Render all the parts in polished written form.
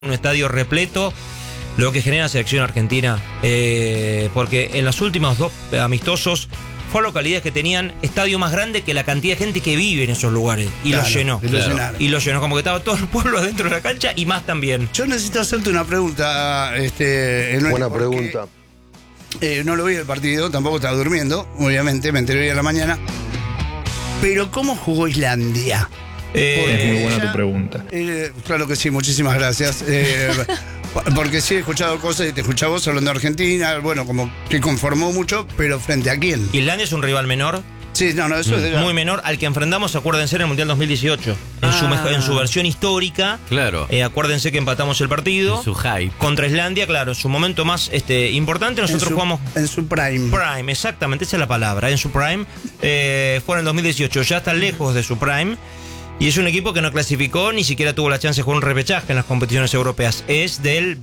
un estadio repleto, lo que genera la selección argentina, porque en los últimos 2 amistosos fue localidades que tenían estadio más grande que la cantidad de gente que vive en esos lugares, y claro, lo llenó, y lo llenó, como que estaba todo el pueblo adentro de la cancha y más también. Yo necesito hacerte una pregunta, Buena pregunta. No lo vi el partido, tampoco estaba durmiendo, obviamente, me enteré hoy a la mañana. Pero ¿cómo jugó Islandia? Es muy buena tu pregunta. Claro que sí, muchísimas gracias. Porque sí he escuchado cosas y te escuchaba vos hablando de Argentina, bueno, como que conformó mucho, pero ¿frente a quién? Islandia es un rival menor. Sí, no, eso es muy menor al que enfrentamos, acuérdense, en el Mundial 2018. En su versión histórica. Claro. Acuérdense que empatamos el partido. En su hype. Contra Islandia, claro, en su momento más importante. Nosotros jugamos. En su prime. Prime, exactamente, esa es la palabra. En su prime. Fue en el 2018. Ya está lejos de su prime. Y es un equipo que no clasificó, ni siquiera tuvo la chance de jugar un repechaje en las competiciones europeas. Es del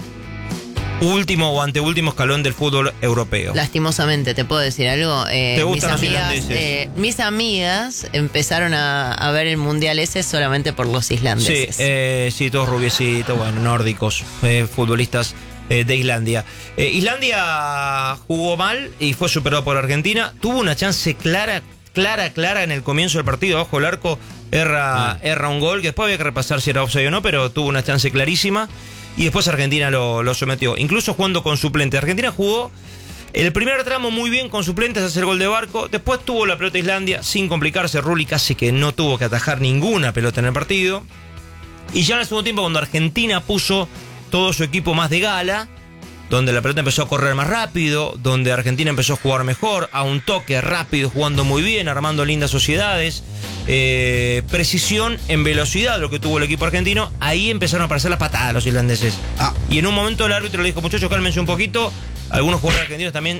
último o anteúltimo escalón del fútbol europeo. Lastimosamente, ¿te puedo decir algo? ¿Te gustan los islandeses? Mis amigas empezaron a ver el mundial ese solamente por los islandeses. Sí, todos rubiecitos, bueno, nórdicos, futbolistas de Islandia. Islandia jugó mal y fue superado por Argentina. Tuvo una chance clara en el comienzo del partido, bajo el arco, erra un gol, que después había que repasar si era offside o no, pero tuvo una chance clarísima, y después Argentina lo sometió, incluso jugando con suplente. Argentina jugó el primer tramo muy bien con suplentes, hace el gol de Barco, después tuvo la pelota Islandia sin complicarse, Rulli casi que no tuvo que atajar ninguna pelota en el partido, y ya en el segundo tiempo, cuando Argentina puso todo su equipo más de gala, donde la pelota empezó a correr más rápido, donde Argentina empezó a jugar mejor, a un toque rápido, jugando muy bien, armando lindas sociedades, precisión en velocidad, lo que tuvo el equipo argentino, ahí empezaron a aparecer las patadas los islandeses. Y en un momento el árbitro le dijo, muchachos, cálmense un poquito. Algunos jugadores argentinos también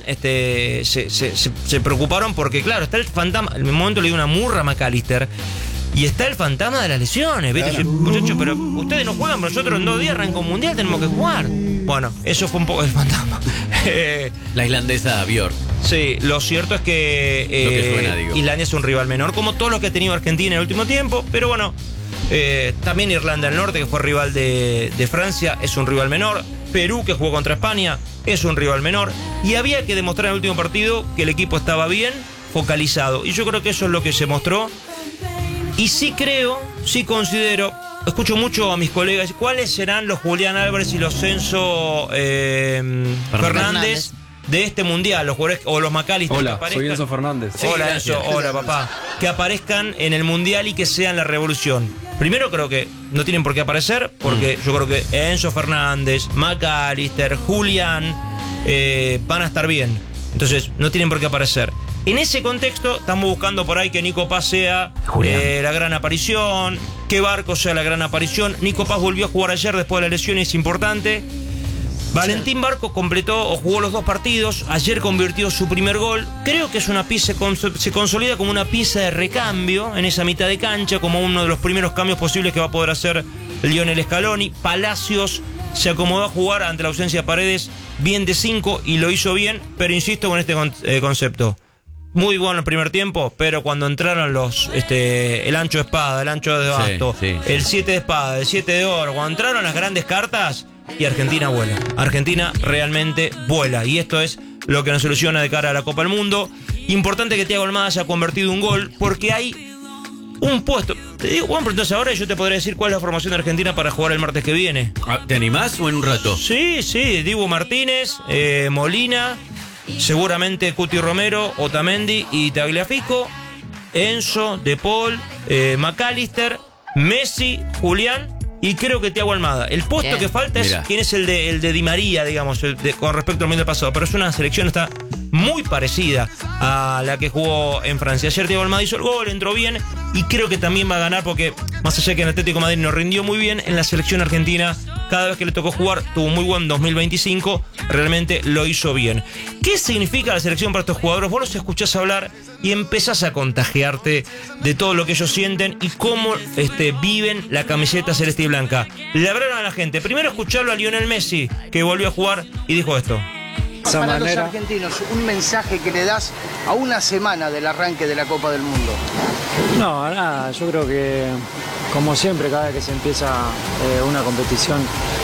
se preocuparon porque, claro, está el fantasma, en el momento le dio una murra a McAllister, y está el fantasma de las lesiones, ¿viste? Claro. Muchachos, pero ustedes no juegan, pero nosotros en 2 días arrancó un mundial, tenemos que jugar. Bueno, eso fue un poco el fantasma. La islandesa Björk. Sí, lo cierto es que Islandia es un rival menor, como todos los que ha tenido Argentina en el último tiempo, pero bueno, también Irlanda del Norte, que fue rival de Francia, es un rival menor. Perú, que jugó contra España, es un rival menor. Y había que demostrar en el último partido que el equipo estaba bien focalizado. Y yo creo que eso es lo que se mostró. Y sí considero, escucho mucho a mis colegas, ¿cuáles serán los Julián Álvarez y los Enzo Fernández de este mundial? Los jugadores, o los McAllister. Hola, soy Enzo Fernández. Sí, hola Enzo, hola papá. Que aparezcan en el mundial y que sean la revolución. Primero creo que no tienen por qué aparecer, porque yo creo que Enzo Fernández, McAllister, Julián van a estar bien. Entonces no tienen por qué aparecer. En ese contexto estamos buscando por ahí que Nico Paz sea la gran aparición, que Barco sea la gran aparición. Nico Paz volvió a jugar ayer después de la lesión y es importante. Valentín Barco completó o jugó los 2 partidos, ayer convirtió su primer gol. Creo que es una pieza, se consolida como una pieza de recambio en esa mitad de cancha, como uno de los primeros cambios posibles que va a poder hacer Lionel Scaloni. Palacios se acomodó a jugar ante la ausencia de Paredes bien de 5 y lo hizo bien, pero insisto con este concepto. Muy bueno el primer tiempo, pero cuando entraron el ancho de espada, el ancho de basto, el 7 de espada, el 7 de oro, cuando entraron las grandes cartas, y Argentina vuela. Argentina realmente vuela. Y esto es lo que nos soluciona de cara a la Copa del Mundo. Importante que Thiago Almada haya convertido un gol, porque hay un puesto. Te digo, bueno, pero entonces ahora yo te podré decir cuál es la formación de Argentina para jugar el martes que viene. ¿Te animás o en un rato? Sí, Dibu Martínez, Molina, seguramente Cuti Romero, Otamendi y Tagliafico, Enzo, De Paul, McAllister, Messi, Julián y creo que Thiago Almada. El puesto que falta es quién es el de Di María, digamos, con respecto al mundial pasado, pero es una selección está muy parecida a la que jugó en Francia. Ayer Thiago Almada hizo el gol, entró bien y creo que también va a ganar porque más allá de que en Atlético de Madrid nos rindió muy bien, en la selección argentina cada vez que le tocó jugar tuvo muy buen 2025, realmente lo hizo bien. ¿Qué significa la selección para estos jugadores? Vos los escuchás hablar y empezás a contagiarte de todo lo que ellos sienten y cómo viven la camiseta celeste y blanca. Le hablaron a la gente. Primero escucharlo a Lionel Messi, que volvió a jugar y dijo esto. Para los argentinos, un mensaje que le das a una semana del arranque de la Copa del Mundo. No, nada, yo creo que como siempre, cada vez que se empieza una competición